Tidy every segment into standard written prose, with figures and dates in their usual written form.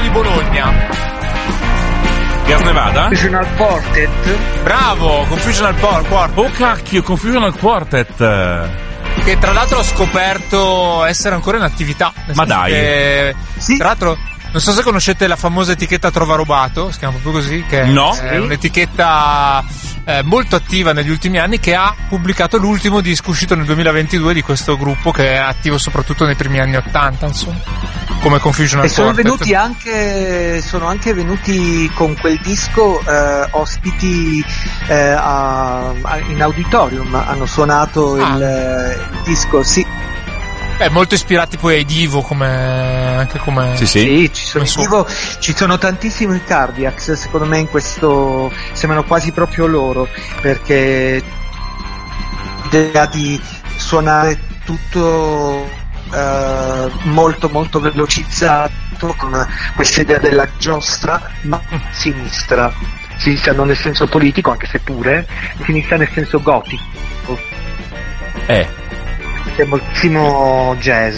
di Bologna. Gas Nevada? Confusional Quartet. Bravo, Confusional Quartet. Oh cacchio, Confusional Quartet. Che tra l'altro ho scoperto essere ancora in attività. Ma dai. Sì. Tra l'altro, non so se conoscete la famosa etichetta Trova Rubato, si chiama proprio così, che No. è un'etichetta molto attiva negli ultimi anni, che ha pubblicato l'ultimo disco uscito nel 2022 di questo gruppo, che è attivo soprattutto nei primi anni 80, insomma, come Confusional E sono Quartet. sono anche venuti con quel disco ospiti in auditorium, hanno suonato il disco, sì. Molto ispirati poi ai Divo, anche come Sì. Sì, ci sono, come Divo, ci sono tantissimi Cardiacs, secondo me in questo sembrano quasi proprio loro, perché l'idea di suonare tutto molto molto velocizzato, con questa idea della giostra, ma sinistra non nel senso politico, anche se pure, sinistra nel senso gotico. C'è moltissimo jazz,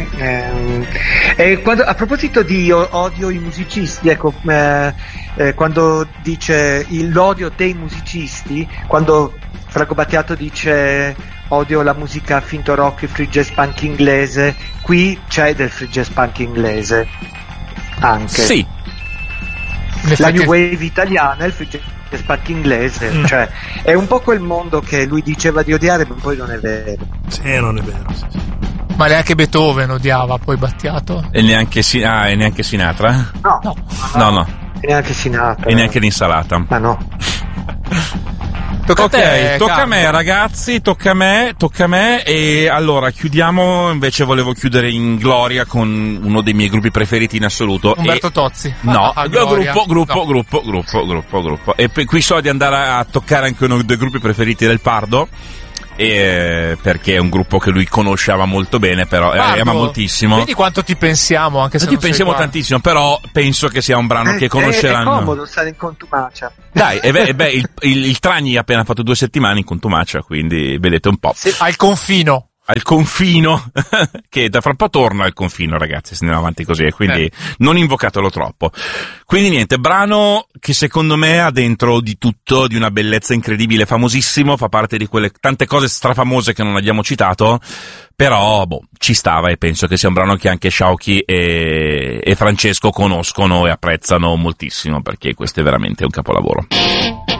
E a proposito di odio i musicisti, ecco, quando dice l'odio dei musicisti, quando Franco Battiato dice odio la musica finto rock, il free jazz punk inglese, qui c'è del free jazz punk inglese anche. Sì. La new wave italiana, il free jazz punk inglese, cioè è un po' quel mondo che lui diceva di odiare, ma poi non è vero. Sì, non è vero. Sì. Ma neanche Beethoven odiava poi Battiato. E neanche Sinatra? No. E neanche Sinatra. E neanche l'insalata. Ma no. Tocca a te, tocca a Carlo. me ragazzi, tocca a me e allora chiudiamo, invece volevo chiudere in gloria con uno dei miei gruppi preferiti in assoluto. Umberto Tozzi. No, Gloria. gruppo. E qui so di andare a toccare anche uno dei gruppi preferiti del Pardo. Perché è un gruppo che lui conosceva molto bene, però Pardo, ama moltissimo. Vedi quanto ti pensiamo, anche se Ti non sei pensiamo qua. tantissimo, però penso che sia un brano che conosceranno. È comodo stare in contumacia. Dai, il Tragni ha appena fatto 2 settimane in contumacia, quindi vedete un po'. Al confino. Al confino, che da fra un po' torna al confino, ragazzi, se andiamo avanti così, quindi non invocatelo troppo. Quindi niente, brano che secondo me ha dentro di tutto, di una bellezza incredibile, famosissimo, fa parte di quelle tante cose strafamose che non abbiamo citato, però ci stava, e penso che sia un brano che anche Sciauchi e Francesco conoscono e apprezzano moltissimo, perché questo è veramente un capolavoro.